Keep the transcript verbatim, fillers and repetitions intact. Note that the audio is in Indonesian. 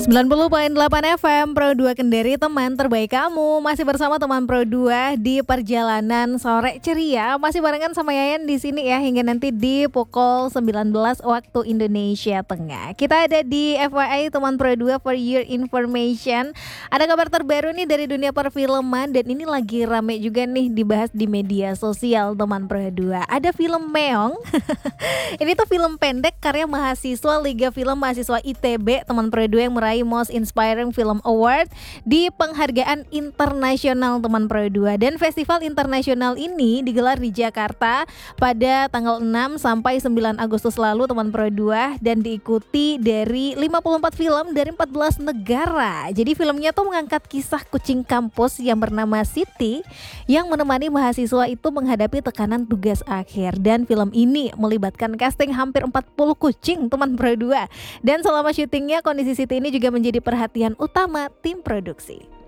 sembilan puluh koma delapan F M Pro dua Kendari, teman terbaik kamu. Masih bersama teman Pro dua di perjalanan sore ceria. Masih barengan sama Yayan di sini ya hingga nanti di pukul sembilan belas waktu Indonesia Tengah. Kita ada di F Y I teman Pro dua for your information. Ada kabar terbaru nih dari dunia perfilman dan ini lagi rame juga nih dibahas di media sosial teman Pro dua. Ada film Meong. Ini tuh film pendek karya mahasiswa Liga Film Mahasiswa I T B teman Pro dua yang meraih Most Inspiring Film Award di penghargaan internasional teman Pro dua. Dan festival internasional ini digelar di Jakarta pada tanggal enam sampai sembilan Agustus lalu teman Pro dua dan diikuti dari lima puluh empat film dari empat belas negara. Jadi filmnya tuh mengangkat kisah kucing kampus yang bernama Siti yang menemani mahasiswa itu menghadapi tekanan tugas akhir. Dan film ini melibatkan casting hampir empat puluh kucing teman Pro dua. Dan selama syutingnya kondisi Siti ini juga menjadi perhatian utama tim produksi.